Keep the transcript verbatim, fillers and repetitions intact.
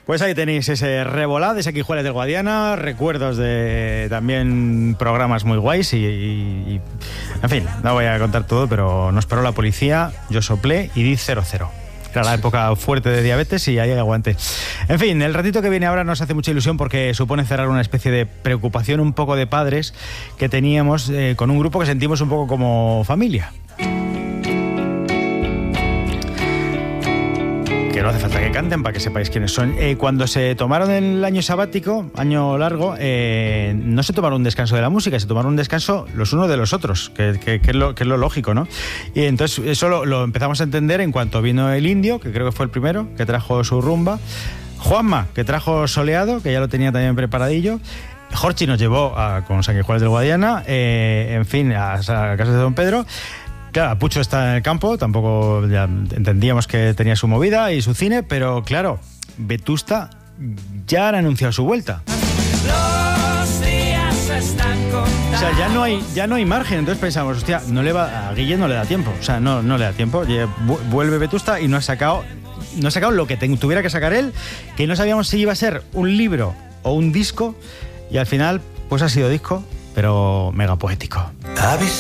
Pues ahí tenéis ese Revolá de Sanguijuelas del Guadiana, recuerdos de también programas muy guays y, y, y... En fin, no voy a contar todo, pero nos paró la policía, yo soplé y di cero cero. Era la época fuerte de diabetes y ahí aguanté. En fin, el ratito que viene ahora nos hace mucha ilusión porque supone cerrar una especie de preocupación un poco de padres que teníamos eh, con un grupo que sentimos un poco como familia. Que no hace falta que canten para que sepáis quiénes son. Eh, cuando se tomaron el año sabático, año largo, eh, no se tomaron un descanso de la música, se tomaron un descanso los unos de los otros, que, que, que, es, lo, que es lo lógico, ¿no? Y entonces eso lo, lo empezamos a entender en cuanto vino el Indio, que creo que fue el primero, que trajo su rumba, Juanma, que trajo Soleado, que ya lo tenía también preparadillo, Jorchi nos llevó a, con Sanguijuelas del Guadiana, eh, en fin, a, a casa de Don Pedro. Claro, Pucho está en el campo, tampoco ya entendíamos que tenía su movida y su cine, pero claro, Vetusta ya han anunciado su vuelta. Los días están contados. O sea, ya no hay, ya no hay margen, entonces pensamos, hostia, no le va, a Guille no le da tiempo, o sea, no, no le da tiempo, vuelve Vetusta y no ha sacado, no ha sacado lo que tuviera que sacar él, que no sabíamos si iba a ser un libro o un disco, y al final, pues ha sido disco, pero mega poético.